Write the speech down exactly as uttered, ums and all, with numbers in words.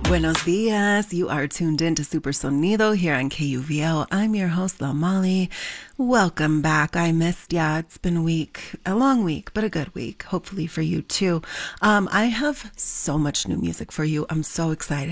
Buenos dias. You are tuned in to Super Sonido here on K U V O. I'm your host, La Molly. Welcome back. I missed ya. It's been a week, a long week, but a good week, hopefully for you too. Um, I have so much new music for you. I'm so excited.